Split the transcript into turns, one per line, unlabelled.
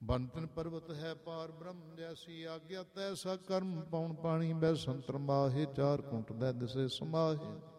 ਬੰਤਨ ਪਰਬਤ ਹੈ ਪਾਰ ਬ੍ਰਹਮ ਜੈਸੀ ਆਗਿਆ ਤੈਸਾ ਕਰਮ ਪਉਣ ਪਾਣੀ ਬੈ ਸੰਤਰ ਮਾਹੇ ਚਾਰ ਕੁੰਟ ਦੇ ਦਿਸੇ ਸਮਾਹੇ